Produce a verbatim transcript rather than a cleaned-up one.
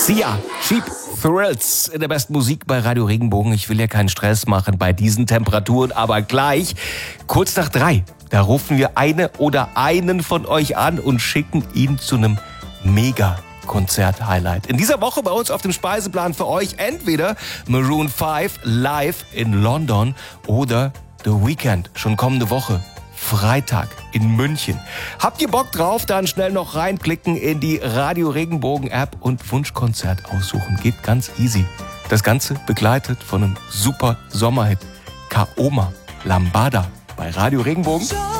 Sia, Cheap Thrills in der besten Musik bei Radio Regenbogen. Ich will ja keinen Stress machen bei diesen Temperaturen, aber gleich, kurz nach drei, da rufen wir eine oder einen von euch an und schicken ihn zu einem Mega-Konzert-Highlight. In dieser Woche bei uns auf dem Speiseplan für euch entweder Maroon fünf live in London oder The Weeknd schon kommende Woche. Freitag in München. Habt ihr Bock drauf? Dann schnell noch reinklicken in die Radio Regenbogen App und Wunschkonzert aussuchen. Geht ganz easy. Das Ganze begleitet von einem super Sommerhit. Kaoma Lambada bei Radio Regenbogen.